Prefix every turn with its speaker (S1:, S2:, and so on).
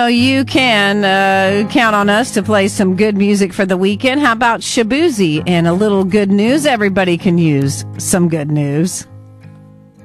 S1: you can count on us to play some good music for the weekend. How about Shaboozey and a little good news? Everybody can use some good news.